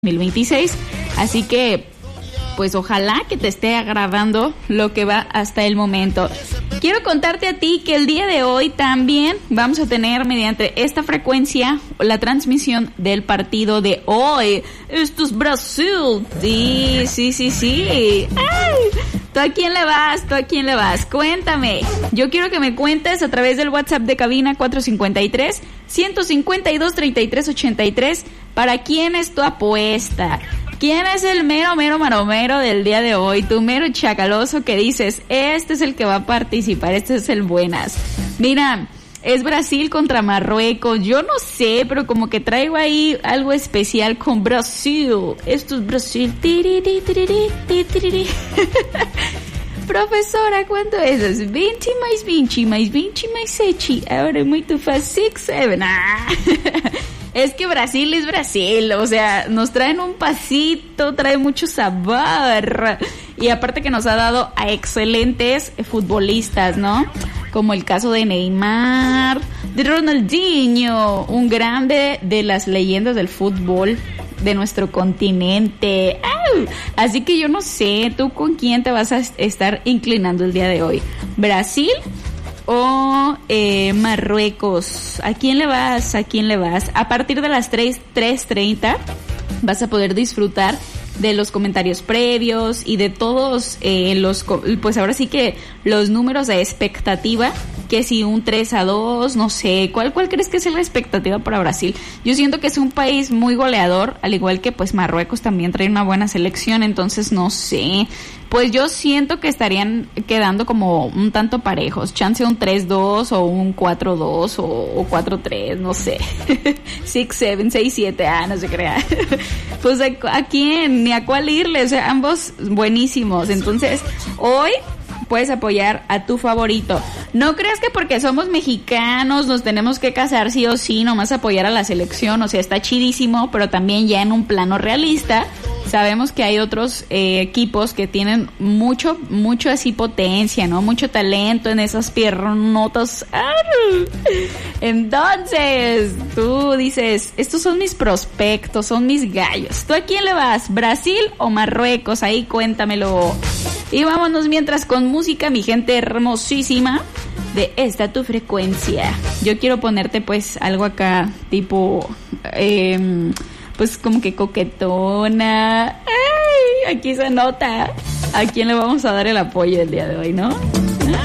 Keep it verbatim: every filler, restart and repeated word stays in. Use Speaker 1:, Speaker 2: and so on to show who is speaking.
Speaker 1: dos mil veintiséis, así que pues ojalá que te esté agradando lo que va hasta el momento. Quiero contarte a ti que el día de hoy también vamos a tener mediante esta frecuencia la transmisión del partido de hoy. Esto es Brasil. Sí, sí, sí, sí. ¡Ay! ¿Tú a quién le vas? ¿Tú a quién le vas? Cuéntame. Yo quiero que me cuentes a través del WhatsApp de cabina cuatro cinco tres, uno cinco dos, tres tres ocho tres. ¿Para quién es tu apuesta? ¿Quién es el mero, mero, maromero del día de hoy? Tu mero chacaloso que dices, este es el que va a participar, este es el buenas. Mira, es Brasil contra Marruecos. Yo no sé, pero como que traigo ahí algo especial con Brasil. Esto es Brasil. Tiriri, tiriri, tiriri. Professora, quanto é isso? vinte mais vinte mais vinte mais sete. Ahora é muito fácil. seis, siete. Ah. Es que Brasil es Brasil, o sea, nos traen un pasito, trae mucho sabor. Y aparte que nos ha dado a excelentes futbolistas, ¿no? Como el caso de Neymar, de Ronaldinho, un grande de las leyendas del fútbol de nuestro continente. ¡Au! Así que yo no sé, ¿tú con quién te vas a estar inclinando el día de hoy? ¿Brasil o eh, Marruecos? ¿A quién le vas? ¿A quién le vas? A partir de las tres treinta vas a poder disfrutar de los comentarios previos y de todos eh, los, pues ahora sí que los números de expectativa, que si un tres a dos, no sé, ¿cuál, cuál crees que es la expectativa para Brasil? Yo siento que es un país muy goleador, al igual que pues Marruecos también trae una buena selección, entonces no sé, pues yo siento que estarían quedando como un tanto parejos, chance un tres dos o un cuatro dos o, o cuatro tres, no sé, seis siete, seis siete, ah, no se crea, pues a, a quién, ni a cuál irle, o sea, ambos buenísimos, entonces hoy puedes apoyar a tu favorito. No creas que porque somos mexicanos nos tenemos que casar sí o sí, nomás apoyar a la selección, o sea, está chidísimo, pero también ya en un plano realista, sabemos que hay otros eh, equipos que tienen mucho, mucho así potencia, ¿no? Mucho talento en esas piernotas. Entonces, tú dices, estos son mis prospectos, son mis gallos. ¿Tú a quién le vas? ¿Brasil o Marruecos? Ahí cuéntamelo. Y vámonos mientras con música, mi gente hermosísima, de esta tu frecuencia. Yo quiero ponerte pues algo acá, tipo, eh, pues como que coquetona. ¡Ay! Aquí se nota a quién le vamos a dar el apoyo el día de hoy, ¿no?